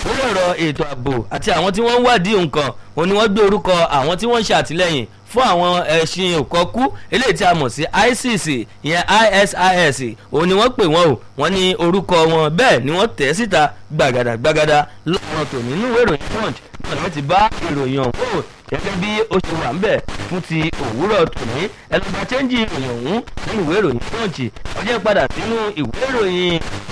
lórí ọ̀rọ̀ ètò ààbò àti àwọn tí wọ́n ń wádìí nǹkan òun ni wọ́n gbé orúkọ àwọn tí wọ́n ń ṣàtìlẹ́yìn fún àwọn ẹṣin òkọ́kú eléyìí tí a mọ̀ sí ISIS ìyẹn ISIS òun ni wọ́n pè wọ́n o wọ́n ní orúkọ wọn bẹ́ẹ̀ ni wọ́n tẹ̀ síta gbàgàdàgbàgàdà lọ́wọ́ tòní nínú ìwé ìròyìn Punch náà wọ́n ti bá ìròyìn ọ̀hún gẹ́gẹ́ bí ó ṣe wà ń bẹ̀ fún ti òwúrọ̀ tòní ẹlẹ́gbà chẹ́ńjì ìròyìn ọ̀hún nínú ìwé ìròyìn Punch ọjọ́ padà sínú ìwé ìròyìn